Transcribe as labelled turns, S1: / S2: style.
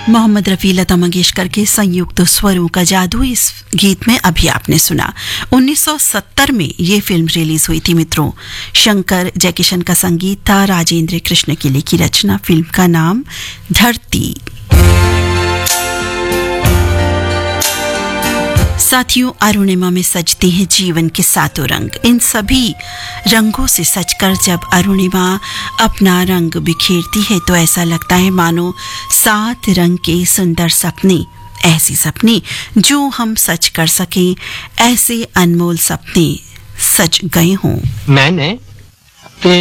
S1: मोहम्मद रफ़ी, लता मंगेशकर के संयुक्त स्वरों का जादू इस गीत में अभी आपने सुना। 1970 में ये फिल्म रिलीज हुई थी मित्रों। शंकर जयकिशन का संगीत था, राजेंद्र कृष्ण किले की रचना। फिल्म का नाम धरती। साथियों, अरुणिमा में सजते हैं जीवन के सातों रंग। इन सभी रंगों से सजकर जब अरुणिमा अपना रंग बिखेरती है तो ऐसा लगता है मानो 7 रंग के सुंदर सपने, ऐसी सपने जो हम सच कर सकें, ऐसे अनमोल सपने सच गए हों।
S2: मैंने